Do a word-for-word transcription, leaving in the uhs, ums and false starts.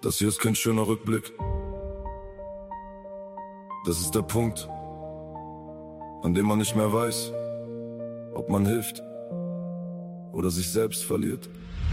Das hier ist kein schöner Rückblick. Das ist der Punkt, an dem man nicht mehr weiß, ob man hilft oder sich selbst verliert.